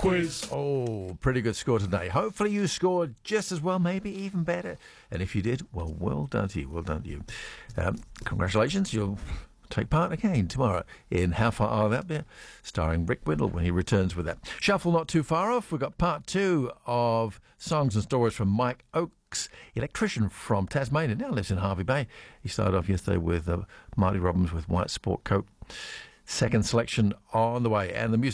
quiz. Oh, pretty good score today. Hopefully you scored just as well, maybe even better. And if you did, well done to you. Well done to you. Congratulations. You'll take part again tomorrow in How Far Are They Up There, starring Rick Whittle when he returns with that. Shuffle not too far off. We've got part 2 of Songs and Stories from Mike Oakes, electrician from Tasmania, now lives in Harvey Bay. He started off yesterday with Marty Robbins with White Sport Coat. Second selection on the way, and the music